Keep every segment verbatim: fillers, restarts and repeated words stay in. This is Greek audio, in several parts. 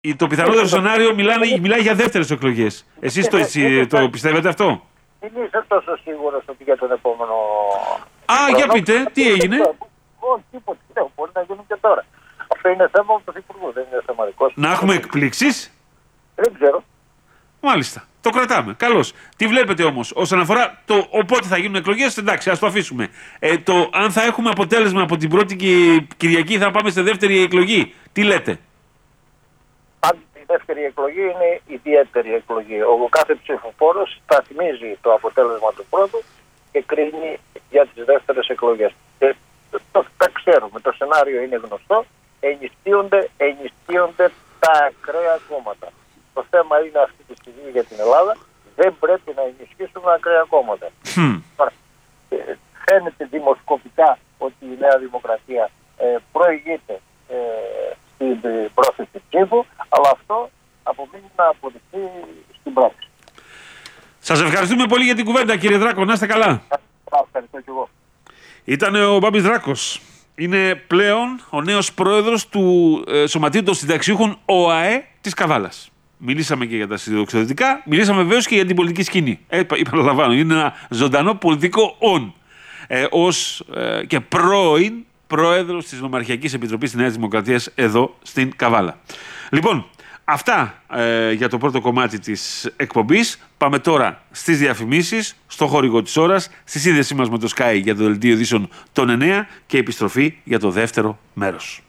το πιθανότερο σενάριο μιλάει, μιλάει για δεύτερες εκλογές. Εσείς το, το πιστεύετε αυτό? Δεν είσαι τόσο σίγουρος ότι για τον επόμενο... Α, χρόνο, για πείτε, τι έγινε? Όχι, τίποτα. Μπορεί να γίνουν και τώρα. Αυτό είναι θέμα του Πρωθυπουργού, δεν είναι θέμα δικό. Να έχουμε εκπλήξεις? Δεν ξέρω. Μάλιστα. Το κρατάμε. Καλώς. Τι βλέπετε όμως όσον αφορά το οπότε θα γίνουν εκλογές? Εντάξει, ας το αφήσουμε. Ε, το αν θα έχουμε αποτέλεσμα από την πρώτη Κυριακή, θα πάμε στη δεύτερη εκλογή. Τι λέτε? Πάντα η δεύτερη εκλογή είναι ιδιαίτερη εκλογή. Ο κάθε ψηφοφόρος θα θυμίζει το αποτέλεσμα του πρώτου και κρίνει για τις δεύτερες εκλογές. Και το, τα ξέρουμε. Το σενάριο είναι γνωστό. Ενισχύονται, ενισχύονται τα ακραία κόμματα. Το θέμα είναι αυτή τη στιγμή για την Ελλάδα. Δεν πρέπει να ενισχύσουμε ακραία κόμματα. Mm. Φαίνεται δημοσκοπικά ότι η Νέα Δημοκρατία ε, προηγείται ε, στην πρόθεση ψήφου, αλλά αυτό απομείνει να αποδειχθεί στην πράξη. Σας ευχαριστούμε πολύ για την κουβέντα, κύριε Δράκο. Να είστε καλά. Ευχαριστώ και εγώ. Ήταν ο Μπάμπης Δράκος. Είναι πλέον ο νέος πρόεδρος του ε, Σωματείου των Συνταξιούχων ΟΑΕ της Καβάλας. Μιλήσαμε και για τα συνταξιοδοτικά, μιλήσαμε βεβαίως και για την πολιτική σκηνή. Ε, επαναλαμβάνω, είναι ένα ζωντανό πολιτικό όν. Ε, ως ε, και πρώην πρόεδρος της Νομαρχιακής Επιτροπής της Νέας Δημοκρατίας εδώ στην Καβάλα. Λοιπόν, αυτά ε, για το πρώτο κομμάτι της εκπομπής. Πάμε τώρα στις διαφημίσεις, στο χορηγό της ώρας, στη σύνδεσή μας με το Sky για το δελτίο ειδήσεων των εννέα και επιστροφή για το δεύτερο μέρος.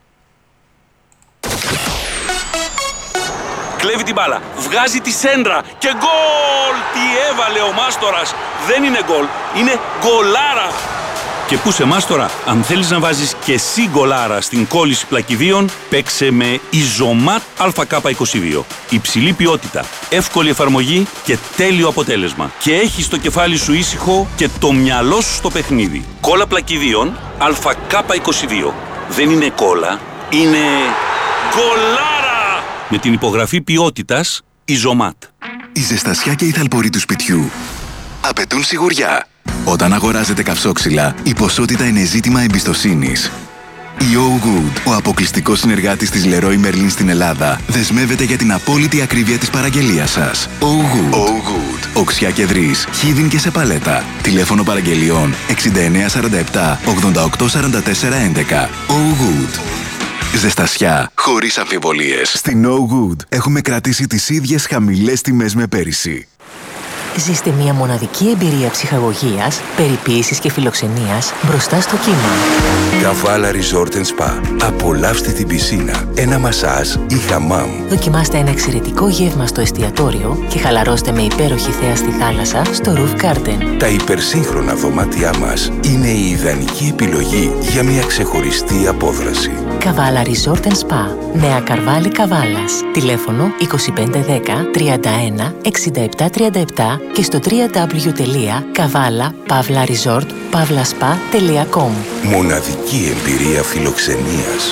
Κλέβει την μπάλα, βγάζει τη σέντρα και γκολ! Τι έβαλε ο Μάστορας! Δεν είναι γκολ, είναι γκολάρα! Και πού σε Μάστορα, αν θέλεις να βάζεις και εσύ γκολάρα στην κόλληση πλακιδίων, παίξε με Ιζωμάτ Α Κ είκοσι δύο. Υψηλή ποιότητα, εύκολη εφαρμογή και τέλειο αποτέλεσμα. Και έχεις το κεφάλι σου ήσυχο και το μυαλό σου στο παιχνίδι. Κόλλα πλακιδίων Α Κ είκοσι δύο. Δεν είναι κόλλα, είναι γκολάρα! Με την υπογραφή ποιότητας Ιζωμάτ. Η ζεστασιά και η θαλπορή του σπιτιού απαιτούν σιγουριά. Όταν αγοράζετε καυσόξυλα, η ποσότητα είναι ζήτημα εμπιστοσύνης. Η Oh Good, ο αποκλειστικός συνεργάτης της Leroy Merlin στην Ελλάδα, δεσμεύεται για την απόλυτη ακρίβεια της παραγγελίας σας. Oh Good. Oh Good. Οξιά και δρύς, χίδιν και σε παλέτα. Τηλέφωνο παραγγελιών εξήντα εννέα σαράντα επτά ογδόντα οκτώ σαράντα τέσσερα έντεκα. Oh Good. Ζεστασιά χωρίς αμφιβολίες. Στην Oh Good έχουμε κρατήσει τις ίδιες χαμηλές τιμές με πέρυσι. Ζήστε μια μοναδική εμπειρία ψυχαγωγίας, περιποίησης και φιλοξενίας μπροστά στο κύμα. Καβάλα Resort and Spa. Απολαύστε την πισίνα, ένα μασάζ ή χαμάμ. Δοκιμάστε ένα εξαιρετικό γεύμα στο εστιατόριο και χαλαρώστε με υπέροχη θέα στη θάλασσα στο Roof Garden. Τα υπερσύγχρονα δωμάτια μας είναι η ιδανική επιλογή για μια ξεχωριστή απόδραση. Καβάλα Resort and Spa. Νέα Καρβάλη Καβάλας. Τηλέφωνο είκοσι πέντε δέκα τριάντα ένα εξήντα επτά τριάντα επτά και στο double-u double-u double-u τελεία καβάλα παύλα resort παύλα spa τελεία com. Μοναδική εμπειρία φιλοξενίας.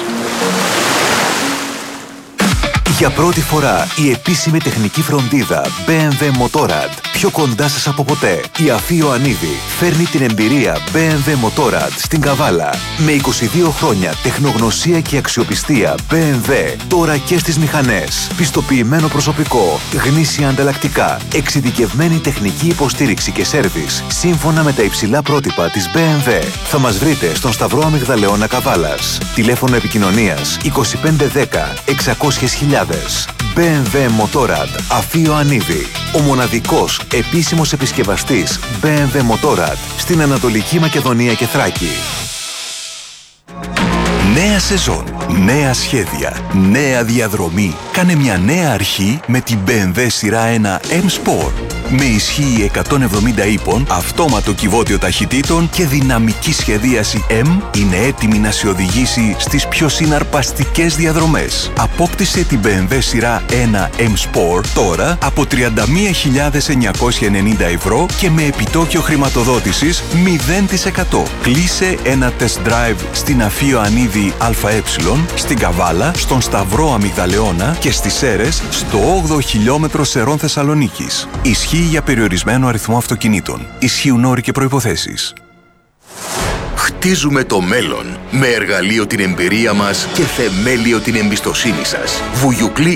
Για πρώτη φορά η επίσημη τεχνική φροντίδα μπι εμ ντάμπλιου Motorrad. Πιο κοντά σας από ποτέ. Η Αφή Ιωαννίδη φέρνει την εμπειρία μπι εμ ντάμπλιου Motorrad στην Καβάλα. Με είκοσι δύο χρόνια τεχνογνωσία και αξιοπιστία μπι εμ ντάμπλιου, τώρα και στις μηχανές. Πιστοποιημένο προσωπικό, γνήσια ανταλλακτικά, εξειδικευμένη τεχνική υποστήριξη και σέρβις, σύμφωνα με τα υψηλά πρότυπα της μπι εμ ντάμπλιου. Θα μας βρείτε στον Σταυρό Αμυγδαλεώνα Καβάλας. Τηλέφωνο επικοινωνίας είκοσι πέντε δέκα εξακόσιες χιλιάδες. μπι εμ ντάμπλιου Motorrad Αφή Ιωαννίδη. Ο μοναδικός επίσημος επισκευαστής μπι εμ ντάμπλιου Motorrad στην Ανατολική Μακεδονία και Θράκη. Νέα σεζόν, νέα σχέδια, νέα διαδρομή. Κάνε μια νέα αρχή με την μπι εμ ντάμπλιου σειρά ένα M-Sport. Με ισχύ εκατόν εβδομήντα ύπων, αυτόματο κυβότιο ταχυτήτων και δυναμική σχεδίαση M, είναι έτοιμη να σε οδηγήσει στις πιο συναρπαστικές διαδρομές. Απόκτησε την μπι εμ ντάμπλιου σειρά ένα M-Sport τώρα από τριάντα μία χιλιάδες εννιακόσια ενενήντα ευρώ και με επιτόκιο χρηματοδότησης μηδέν τοις εκατό. Κλείσε ένα test drive στην Αφή Ιωαννίδη ΑΕ, στην Καβάλα, στον Σταυρό Αμυγδαλεώνα και στις Σέρρες, στο όγδοο χιλιόμετρο Σερών Θεσσαλονίκης. Ισχύει για περιορισμένο αριθμό αυτοκινήτων. Ισχύουν όροι και προϋποθέσεις. Χτίζουμε το μέλλον με εργαλείο την εμπειρία μας και θεμέλιο την εμπιστοσύνη σας. Βουγιουκλή